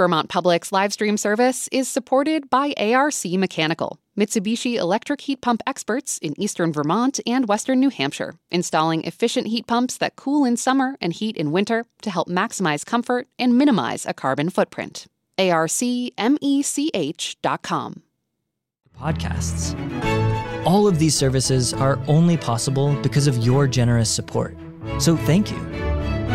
Vermont Public's live stream service is supported by ARC Mechanical, Mitsubishi electric heat pump experts in eastern Vermont and western New Hampshire, installing efficient heat pumps that cool in summer and heat in winter to help maximize comfort and minimize a carbon footprint. ARCmech.com. Podcasts. All of these services are only possible because of your generous support. So thank you.